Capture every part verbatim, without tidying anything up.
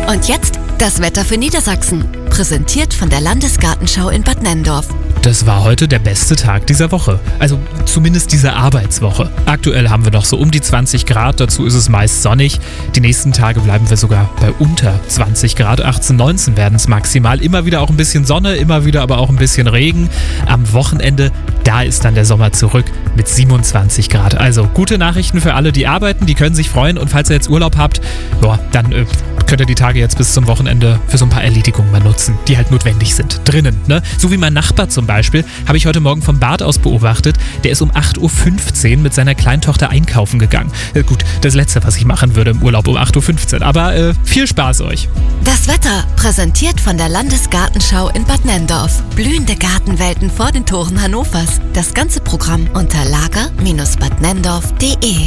Und jetzt das Wetter für Niedersachsen. Präsentiert von der Landesgartenschau in Bad Nenndorf. Das war heute der beste Tag dieser Woche. Also zumindest dieser Arbeitswoche. Aktuell haben wir noch so um die zwanzig Grad, dazu ist es meist sonnig. Die nächsten Tage bleiben wir sogar bei unter zwanzig Grad, achtzehn, neunzehn werden es maximal. Immer wieder auch ein bisschen Sonne, immer wieder aber auch ein bisschen Regen. Am Wochenende, da ist dann der Sommer zurück mit siebenundzwanzig Grad. Also gute Nachrichten für alle, die arbeiten, die können sich freuen. Und falls ihr jetzt Urlaub habt, boah, dann äh, könnt ihr die Tage jetzt bis zum Wochenende für so ein paar Erledigungen mal nutzen, die halt notwendig sind. Drinnen, ne? So wie mein Nachbar zum Beispiel, habe ich heute Morgen vom Bad aus beobachtet. Der ist um acht Uhr fünfzehn mit seiner Kleintochter einkaufen gegangen. Äh, gut, das Letzte, was ich machen würde im Urlaub um acht Uhr fünfzehn. Aber äh, viel Spaß euch. Das Wetter präsentiert von der Landesgartenschau in Bad Nenndorf. Blühende Gartenwelten vor den Toren Hannovers. Das ganze Programm unter lager Bindestrich bad nenndorf punkt de.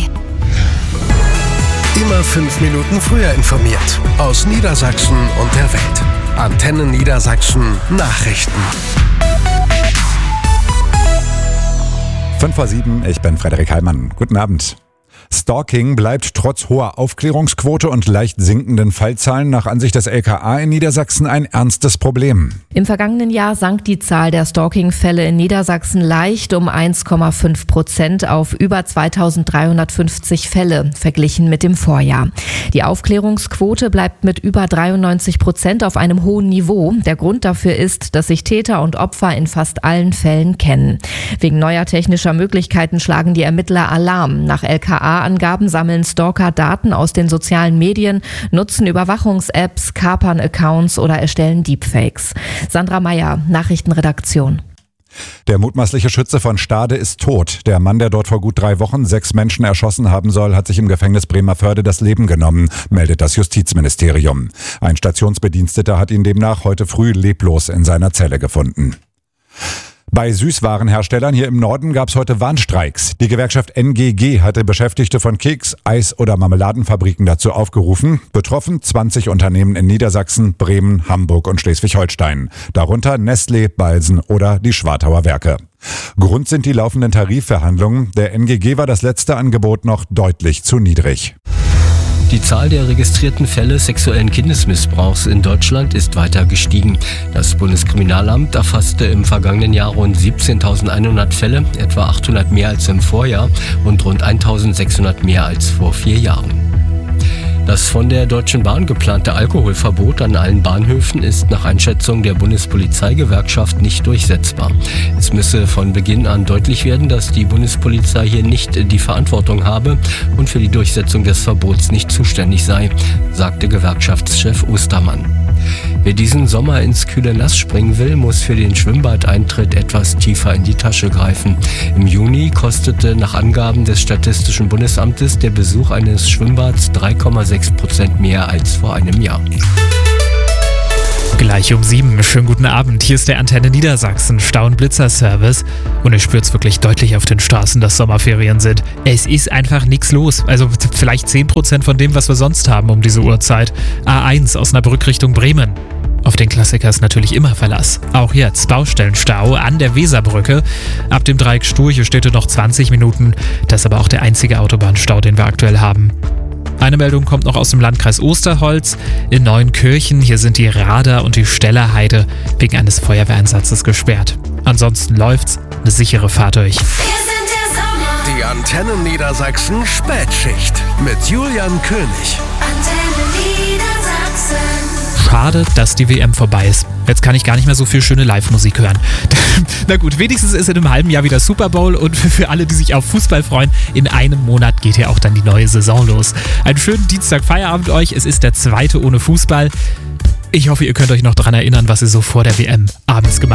Immer fünf Minuten früher informiert. Aus Niedersachsen und der Welt. Antenne Niedersachsen Nachrichten. fünf vor sieben, ich bin Frederik Heimann. Guten Abend. Stalking bleibt trotz hoher Aufklärungsquote und leicht sinkenden Fallzahlen nach Ansicht des L K A in Niedersachsen ein ernstes Problem. Im vergangenen Jahr sank die Zahl der Stalking-Fälle in Niedersachsen leicht um eins Komma fünf Prozent auf über zweitausenddreihundertfünfzig Fälle, verglichen mit dem Vorjahr. Die Aufklärungsquote bleibt mit über dreiundneunzig Prozent auf einem hohen Niveau. Der Grund dafür ist, dass sich Täter und Opfer in fast allen Fällen kennen. Wegen neuer technischer Möglichkeiten schlagen die Ermittler Alarm. Nach L K A-Angaben sammeln Stalker Daten aus den sozialen Medien, nutzen Überwachungs-Apps, kapern Accounts oder erstellen Deepfakes. Sandra Meyer, Nachrichtenredaktion. Der mutmaßliche Schütze von Stade ist tot. Der Mann, der dort vor gut drei Wochen sechs Menschen erschossen haben soll, hat sich im Gefängnis Bremervörde das Leben genommen, meldet das Justizministerium. Ein Stationsbediensteter hat ihn demnach heute früh leblos in seiner Zelle gefunden. Bei Süßwarenherstellern hier im Norden gab es heute Warnstreiks. Die Gewerkschaft N G G hatte Beschäftigte von Keks-, Eis- oder Marmeladenfabriken dazu aufgerufen. Betroffen zwanzig Unternehmen in Niedersachsen, Bremen, Hamburg und Schleswig-Holstein. Darunter Nestlé, Balsen oder die Schwartauer Werke. Grund sind die laufenden Tarifverhandlungen. Der N G G war das letzte Angebot noch deutlich zu niedrig. Die Zahl der registrierten Fälle sexuellen Kindesmissbrauchs in Deutschland ist weiter gestiegen. Das Bundeskriminalamt erfasste im vergangenen Jahr rund siebzehntausendeinhundert Fälle, etwa achthundert mehr als im Vorjahr und rund eintausendsechshundert mehr als vor vier Jahren. Das von der Deutschen Bahn geplante Alkoholverbot an allen Bahnhöfen ist nach Einschätzung der Bundespolizeigewerkschaft nicht durchsetzbar. Es müsse von Beginn an deutlich werden, dass die Bundespolizei hier nicht die Verantwortung habe und für die Durchsetzung des Verbots nicht zuständig sei, sagte Gewerkschaftschef Ostermann. Wer diesen Sommer ins kühle Nass springen will, muss für den Schwimmbadeintritt etwas tiefer in die Tasche greifen. Im Juni kostete nach Angaben des Statistischen Bundesamtes der Besuch eines Schwimmbads drei Komma sechs Prozent mehr als vor einem Jahr. Gleich um sieben. Schönen guten Abend. Hier ist der Antenne Niedersachsen Stau- und Blitzer-Service. Und ihr spürt es wirklich deutlich auf den Straßen, dass Sommerferien sind. Es ist einfach nichts los. Also vielleicht zehn Prozent von dem, was wir sonst haben um diese Uhrzeit. A eins Osnabrück Richtung Bremen. Auf den Klassiker ist natürlich immer Verlass. Auch jetzt Baustellenstau an der Weserbrücke. Ab dem Dreieck Sturche steht noch zwanzig Minuten. Das ist aber auch der einzige Autobahnstau, den wir aktuell haben. Eine Meldung kommt noch aus dem Landkreis Osterholz. In Neuenkirchen, hier sind die Rader und die Stellerheide wegen eines Feuerwehreinsatzes gesperrt. Ansonsten läuft's, eine sichere Fahrt durch. Die Antenne Niedersachsen Spätschicht mit Julian König. Antenne Niedersachsen. Schade, dass die W M vorbei ist. Jetzt kann ich gar nicht mehr so viel schöne Live-Musik hören. Na gut, wenigstens ist in einem halben Jahr wieder Super Bowl und für alle, die sich auf Fußball freuen, in einem Monat geht ja auch dann die neue Saison los. Einen schönen Dienstag Feierabend euch. Es ist der zweite ohne Fußball. Ich hoffe, ihr könnt euch noch daran erinnern, was ihr so vor der W M abends gemacht habt.